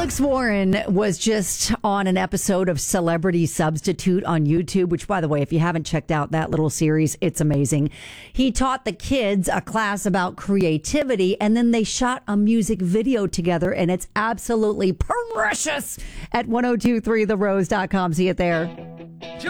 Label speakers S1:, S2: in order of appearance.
S1: Alex Warren was just on an episode of Celebrity Substitute on YouTube, which, by the way, if you haven't checked out that little series, it's amazing. He taught the kids a class about creativity, and then they shot a music video together, and it's absolutely precious at 1023therose.com. See it there.